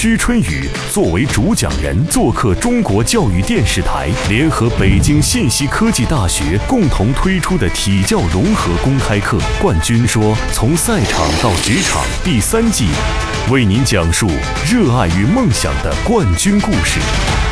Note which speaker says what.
Speaker 1: 屈春雨作为主讲人做客中国教育电视台，联合北京信息科技大学共同推出的体教融合公开课《冠军说：从赛场到职场》第3季，为您讲述热爱与梦想的冠军故事。